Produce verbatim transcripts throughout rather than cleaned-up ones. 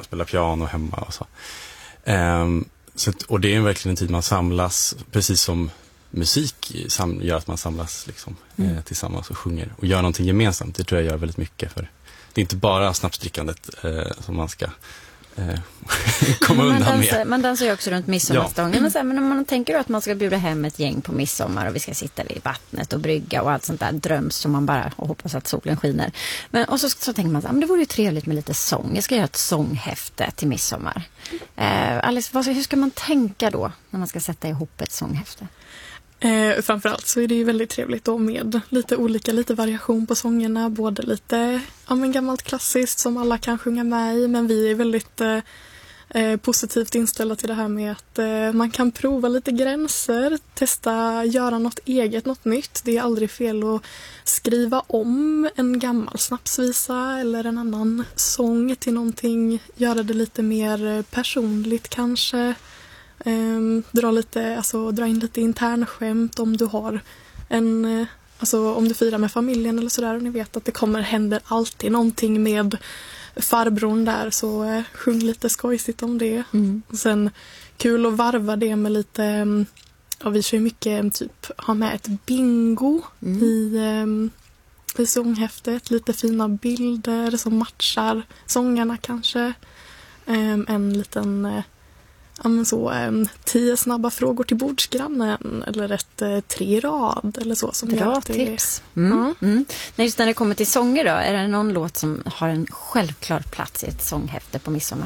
och spela piano hemma och så. Um, så att, och det är verkligen en tid man samlas, precis som musik sam, gör att man samlas liksom, mm. eh, tillsammans och sjunger och gör någonting gemensamt. Det tror jag gör väldigt mycket, för det är inte bara snapsdrickandet eh, som man ska eh, komma man undan dansar, med. Man dansar ju också runt midsommarstången. Ja. Men om man tänker då att man ska bjuda hem ett gäng på midsommar och vi ska sitta vid vattnet och brygga och allt sånt där dröms som man bara och hoppas att solen skiner. Men, och så, så tänker man så här, men det vore ju trevligt med lite sång. Jag ska göra ett sånghäfte till midsommar. Eh, Alice, vad, hur ska man tänka då när man ska sätta ihop ett sånghäfte? Eh, framförallt så är det ju väldigt trevligt då med lite olika, lite variation på sångerna, både lite ja, men gammalt klassiskt som alla kan sjunga med i, men vi är väldigt eh, positivt inställda till det här med att eh, man kan prova lite gränser, testa, göra något eget, något nytt. Det är aldrig fel att skriva om en gammal snapsvisa eller en annan sång till någonting, göra det lite mer personligt kanske. Um, dra, lite, alltså, dra in lite internskämt om du har en, alltså, om du firar med familjen eller sådär och ni vet att det kommer hända alltid någonting med farbrorn där, så uh, sjung lite skojsigt om det. Mm. Och sen kul att varva det med lite, um, ja, vi kör ju mycket typ ha med ett bingo mm. i, um, i sånghäftet, lite fina bilder som matchar sångarna kanske, um, en liten uh, Ja, men så, um, tio snabba frågor till bordsgrannen eller ett uh, tre rad eller så. Som bra till... tips. Mm. Mm. Mm. Nej, just när det kommer till sånger då, är det någon låt som har en självklar plats i ett sånghäfte på midsommar?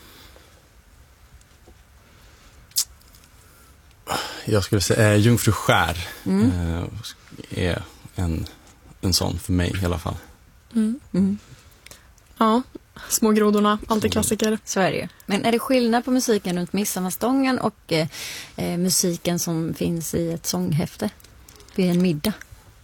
Jag skulle säga eh, Jungfru skär mm. eh, är en, en sån för mig i alla fall. Mm. Mm. Ja, små grodorna, alltid klassiker. Så är det ju. Men är det skillnad på musiken runt midsommarstången och eh, eh, musiken som finns i ett sånghäfte vid en middag?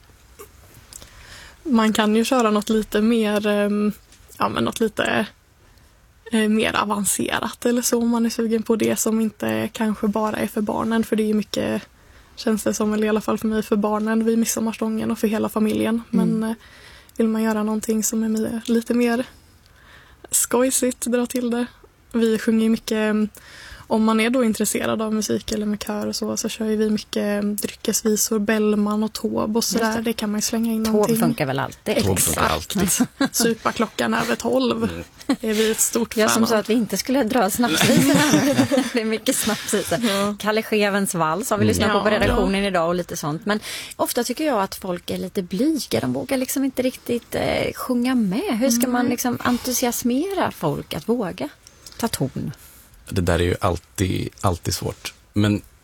Man kan ju köra något lite mer, eh, ja men något lite eh, mer avancerat eller så om man är sugen på det som inte kanske bara är för barnen, för det är mycket, känns det som, eller i alla fall för mig, för barnen vid midsommarstången och för hela familjen. Mm. Men eh, vill man göra någonting som är mer, lite mer skojsigt, dra till det. Vi sjunger mycket, om man är då intresserad av musik eller med kör och så, så kör vi mycket dryckesvisor, Bellman och Tåb och sådär. Det. det kan man ju slänga in någonting. Tåb funkar väl alltid? Tåb funkar alltid. Supa klockan över tolv. Mm. Det är vi ett stort fan. Jag som sa att vi inte skulle dra snapsvisorna. Det är mycket snapsvisor. Ja. Kalle Schevens vals har vi lyssnat ja, på på redaktionen ja. idag och lite sånt. Men ofta tycker jag att folk är lite blyga. De vågar liksom inte riktigt eh, sjunga med. Hur ska mm. man liksom entusiasmera folk att våga ta ton? Det där är ju alltid, alltid svårt. Men